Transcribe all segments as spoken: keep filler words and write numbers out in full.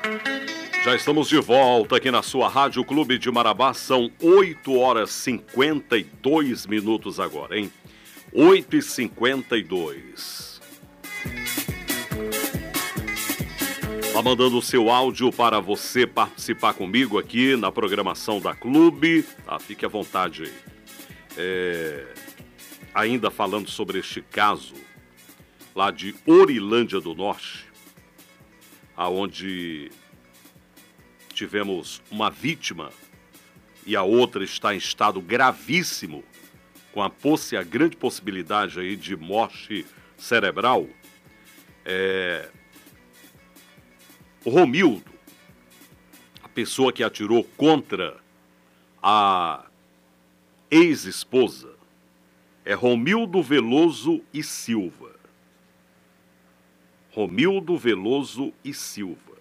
Já estamos de volta aqui na sua Rádio Clube de Marabá. São oito horas e cinquenta e dois minutos agora, hein? oito e cinquenta e dois. Tá mandando o seu áudio para você participar comigo aqui na programação da Clube. Tá, fique à vontade aí. É... Ainda falando sobre este caso lá de Orilândia do Norte, aonde tivemos uma vítima e a outra está em estado gravíssimo, com a, possi- a grande possibilidade aí de morte cerebral. É... O Romildo, a pessoa que atirou contra a ex-esposa, é Romildo Veloso e Silva. Romildo Veloso e Silva.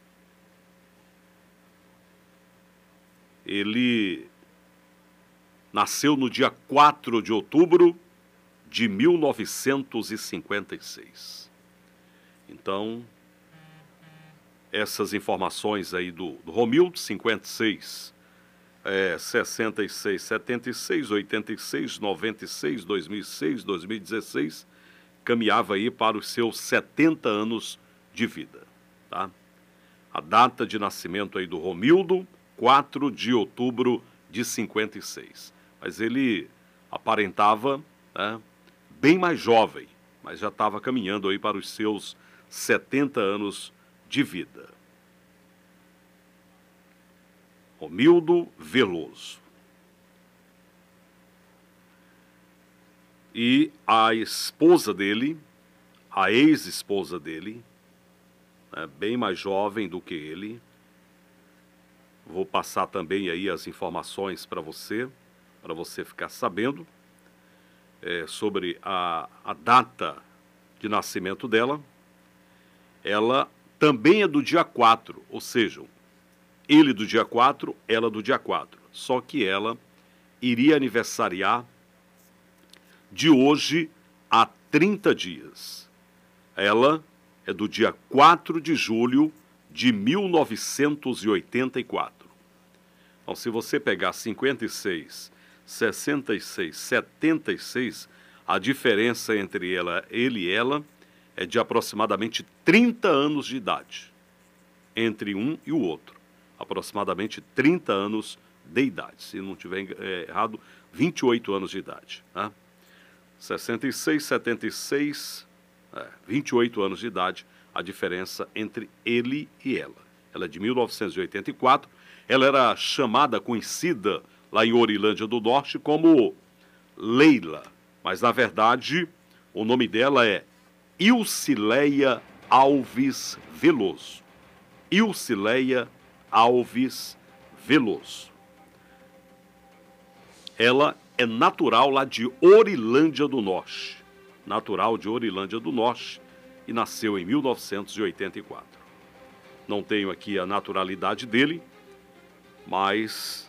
Ele nasceu no dia quatro de outubro de mil novecentos e cinquenta e seis. Então, essas informações aí do, do Romildo, cinquenta e seis, é, sessenta e seis, setenta e seis, oitenta e seis, noventa e seis, dois mil e seis, dois mil e dezesseis, caminhava aí para os seus setenta anos de vida, tá? A data de nascimento aí do Romildo, quatro de outubro de cinquenta e seis. Mas ele aparentava, né, bem mais jovem, mas já estava caminhando aí para os seus setenta anos de vida. Romildo Veloso. E a esposa dele, a ex-esposa dele, né, bem mais jovem do que ele. Vou passar também aí as informações para você, para você ficar sabendo é, sobre a, a data de nascimento dela. Ela também é do dia quatro, ou seja, ele do dia quatro, ela do dia quatro. Só que ela iria aniversariar de hoje a trinta dias. Ela é do dia quatro de julho de mil novecentos e oitenta e quatro. Então, se você pegar cinquenta e seis, sessenta e seis, setenta e seis, a diferença entre ela, ele e ela é de aproximadamente trinta anos de idade. Entre um e o outro. Aproximadamente trinta anos de idade. Se não tiver é, errado, vinte e oito anos de idade. Né? sessenta e seis, setenta e seis, é, vinte e oito anos de idade, a diferença entre ele e ela. Ela é de mil novecentos e oitenta e quatro, ela era chamada, conhecida lá em Orilândia do Norte como Leila, mas na verdade o nome dela é Ilcileia Alves Veloso. Ilcileia Alves Veloso. Ela é natural lá de Orilândia do Norte. Natural de Orilândia do Norte e nasceu em mil novecentos e oitenta e quatro. Não tenho aqui a naturalidade dele, mas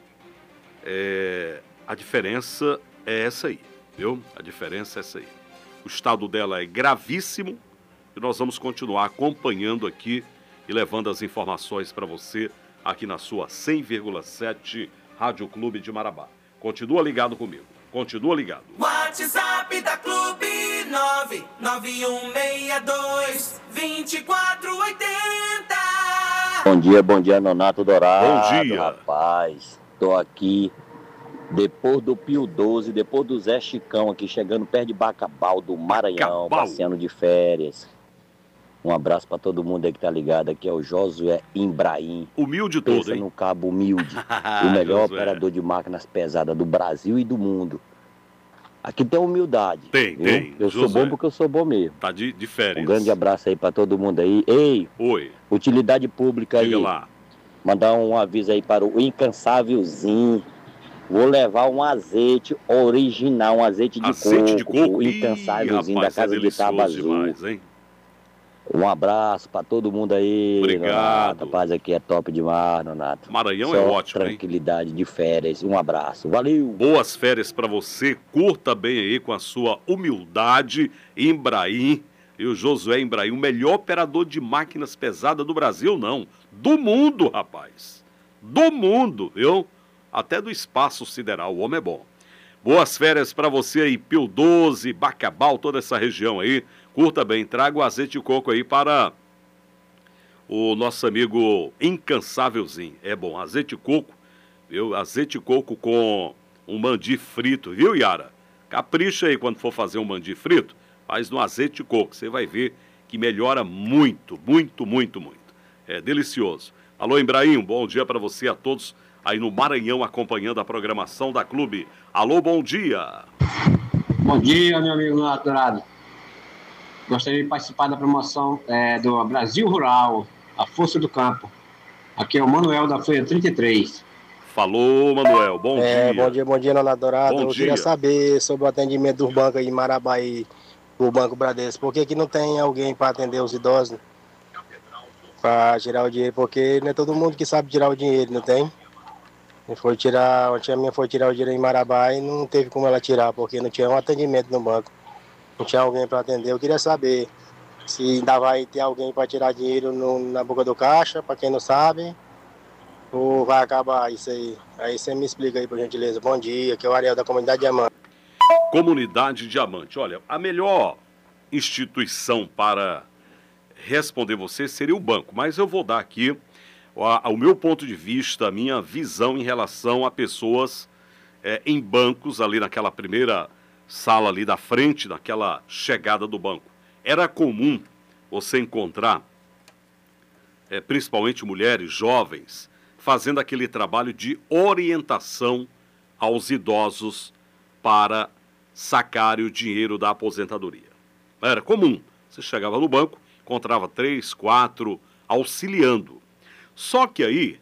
é, a diferença é essa aí, viu? A diferença é essa aí. O estado dela é gravíssimo e nós vamos continuar acompanhando aqui e levando as informações para você aqui na sua cem vírgula sete Rádio Clube de Marabá. Continua ligado comigo. Continua ligado. WhatsApp da Clube nove nove um seis dois, dois quatro oito zero. Bom dia, bom dia, Nonato Dourado. Bom dia. Rapaz, tô aqui depois do Pio doze, depois do Zé Chicão aqui, chegando perto de Bacabal, do Maranhão, Bacabal. passeando de férias. Um abraço pra todo mundo aí que tá ligado. Aqui é o Josué Imbraim. Humilde Pensa todo, hein? no cabo humilde. O melhor Josué. operador de máquinas pesadas do Brasil e do mundo. Aqui tem humildade. Tem, viu? tem. Eu sou Josué. bom porque eu sou bom mesmo. Tá de, de férias. Um grande abraço aí pra todo mundo aí. Ei, Oi, utilidade pública aí. diga lá. Mandar um aviso aí para o Incansávelzinho. Vou levar um azeite original, um azeite de Azeite de coco, coco. o Ih, Incansávelzinho da rapaz, é Casa de delicioso Taba Azul. demais, hein? Um abraço pra todo mundo aí. Obrigado. Nonato. Rapaz, aqui é top demais, Nonato. Maranhão Só é ótimo, hein? tranquilidade de férias. Um abraço. Valeu. Boas férias para você. Curta bem aí com a sua humildade. Imbraim, E o Josué Embraim, o melhor operador de máquinas pesadas do Brasil, não. Do mundo, rapaz. Do mundo, viu? Até do espaço sideral, o homem é bom. Boas férias para você aí, Pio doze, Bacabal, toda essa região aí. Curta bem, traga o azeite de coco aí para o nosso amigo incansávelzinho. É bom, azeite de coco, viu? Azeite de coco com um mandi frito, viu, Yara? Capricha aí quando for fazer um mandi frito, faz no azeite de coco. Você vai ver que melhora muito, muito, muito, muito. É delicioso. Alô, Embraim, bom dia para você, a todos aí no Maranhão acompanhando a programação da Clube. Alô, bom dia. Bom dia, meu amigo adorado. Gostaria de participar da promoção é, do Brasil Rural, a Força do Campo. Aqui é o Manuel da Folha trinta e três. Falou, Manuel, bom é, dia. Bom dia, bom dia, Leonardo Dourado. Bom Eu dia. queria saber sobre o atendimento dos bancos aí em Marabá e o Banco Bradesco. Por que que não tem alguém para atender os idosos? Para tirar o dinheiro, porque não é todo mundo que sabe tirar o dinheiro, não tem? Foi tirar, a tia minha foi tirar o dinheiro em Marabá e não teve como ela tirar, porque não tinha um atendimento no banco. Não tinha alguém para atender. Eu queria saber se ainda vai ter alguém para tirar dinheiro no, na boca do caixa, para quem não sabe, ou vai acabar isso aí. Aí você me explica aí, por gentileza. Bom dia, aqui é o Ariel da Comunidade Diamante. Comunidade Diamante. Olha, a melhor instituição para responder você seria o banco, mas eu vou dar aqui o, o meu ponto de vista, a minha visão em relação a pessoas é, em bancos, ali naquela primeira sala ali da frente, naquela chegada do banco. Era comum você encontrar, é, principalmente mulheres jovens, fazendo aquele trabalho de orientação aos idosos para sacarem o dinheiro da aposentadoria. Era comum. Você chegava no banco, encontrava três, quatro auxiliando. Só que aí,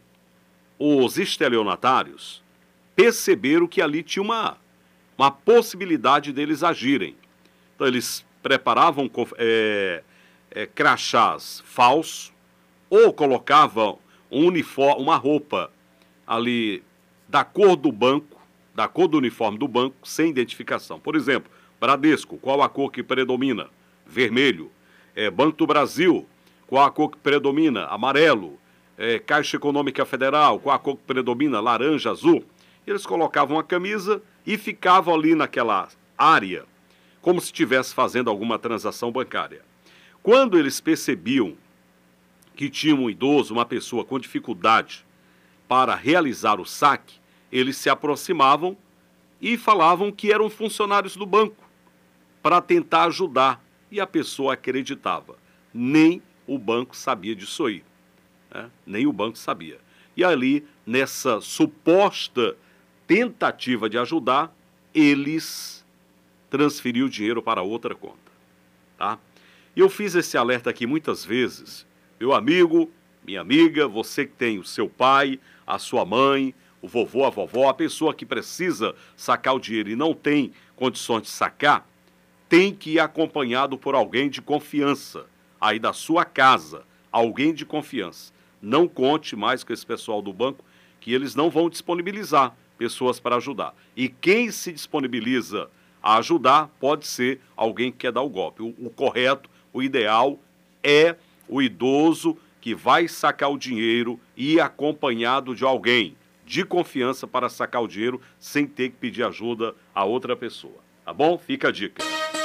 os estelionatários perceberam que ali tinha uma, uma possibilidade deles agirem. Então, eles preparavam é, é, crachás falsos ou colocavam um uniforme, uma roupa ali da cor do banco, da cor do uniforme do banco, sem identificação. Por exemplo, Bradesco, qual a cor que predomina? Vermelho. É, Banco do Brasil, qual a cor que predomina? Amarelo. É, Caixa Econômica Federal, qual a cor que predomina? Laranja, azul. Eles colocavam a camisa e ficavam ali naquela área, como se estivesse fazendo alguma transação bancária. Quando eles percebiam que tinha um idoso, uma pessoa com dificuldade para realizar o saque, eles se aproximavam e falavam que eram funcionários do banco para tentar ajudar. E a pessoa acreditava. Nem o banco sabia disso aí. Né? Nem o banco sabia. E ali, nessa suposta tentativa de ajudar, eles transferiram o dinheiro para outra conta. Tá? Eu fiz esse alerta aqui muitas vezes. Meu amigo, minha amiga, você que tem o seu pai, a sua mãe, o vovô, a vovó, a pessoa que precisa sacar o dinheiro e não tem condições de sacar, tem que ir acompanhado por alguém de confiança, aí da sua casa, alguém de confiança. Não conte mais com esse pessoal do banco, que eles não vão disponibilizar pessoas para ajudar. E quem se disponibiliza a ajudar pode ser alguém que quer dar o golpe. O, o correto, o ideal é o idoso que vai sacar o dinheiro e ir acompanhado de alguém de confiança para sacar o dinheiro sem ter que pedir ajuda a outra pessoa. Tá bom? Fica a dica.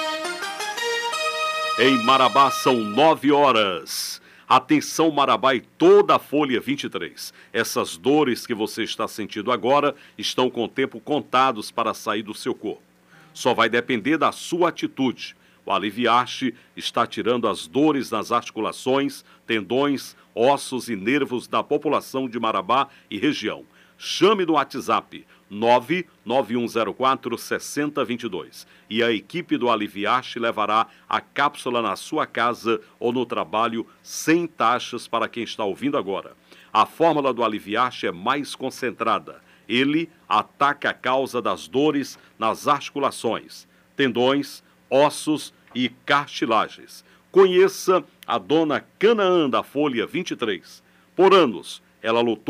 Em Marabá são nove horas. Atenção, Marabá e toda a Folha vinte e três. Essas dores que você está sentindo agora estão com o tempo contados para sair do seu corpo. Só vai depender da sua atitude. O Aliviarte está tirando as dores nas articulações, tendões, ossos e nervos da população de Marabá e região. Chame no WhatsApp nove nove um zero quatro, seis zero dois dois e a equipe do Aliviarte levará a cápsula na sua casa ou no trabalho sem taxas para quem está ouvindo agora. A fórmula do Aliviarte é mais concentrada. Ele ataca a causa das dores nas articulações, tendões, ossos e cartilagens. Conheça a dona Canaã da Folha vinte e três. Por anos, ela lutou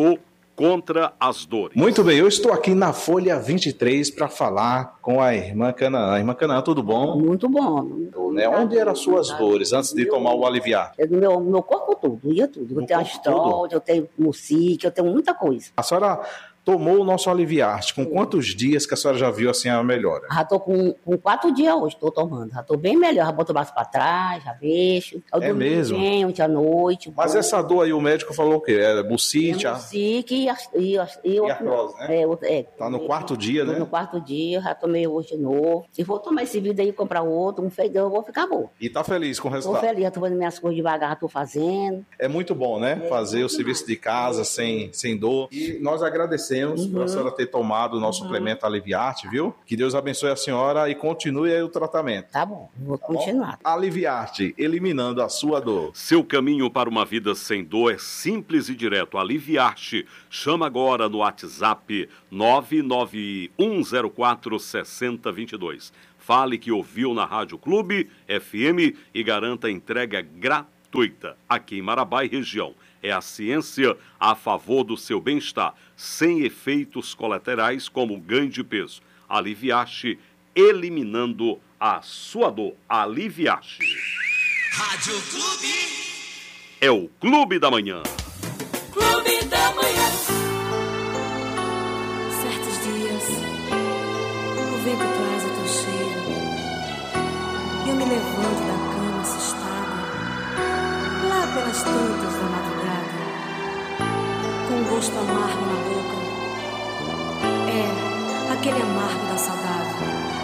contra as dores. Muito bem, eu estou aqui na Folha vinte e três para falar com a irmã Canaã. Irmã Canaã, tudo bom? Muito bom. Né? Onde eram as suas dores antes de tomar o Aliviar? É do meu, meu corpo todo, ia tudo. Eu No tenho corpo astrólogio, eu tenho mucique, eu tenho muita coisa. A senhora tomou o nosso Aliviar. Com quantos dias que a senhora já viu assim a melhora? Já tô com, com quatro dias hoje, tô tomando. Já tô bem melhor, já boto o braço pra trás, já mexo. Eu É durmo mesmo? bem, ontem à noite. Mas bom. essa dor aí, o médico falou o quê? É bucite? É mucique e, as- e, as- e, E outro- artrose, né? É, outro- é, Tá no quarto dia, tô né? No quarto dia, já tomei hoje de novo. E vou tomar esse vídeo aí e comprar outro, um feijão, eu vou ficar bom. E tá feliz com o Tô resultado? feliz, já tô fazendo minhas coisas devagar, já tô fazendo. É muito bom, né? É, Fazer o muito serviço de demais. casa sem, sem dor. E nós agradecemos por a senhora ter tomado o nosso suplemento Aliviarte, viu? Que Deus abençoe a senhora e continue aí o tratamento. Tá bom, vou Tá bom? continuar. Aliviarte, eliminando a sua dor. Seu caminho para uma vida sem dor é simples e direto. Aliviar-te. Chama agora no WhatsApp nove nove um zero quatro seis zero dois dois. Fale que ouviu na Rádio Clube F M e garanta a entrega gratuita aqui em Marabá e região. É a ciência a favor do seu bem-estar, sem efeitos colaterais como ganho de peso. Aliviar-te, eliminando a sua dor. Aliviar-te. Rádio Clube. É o Clube da Manhã. Clube da Manhã. Certos dias, o vento traz o teu cheiro e eu me levanto da cama assustada, lá pelas tantas da madrugada, com um gosto amargo na boca. É, aquele amargo da saudade.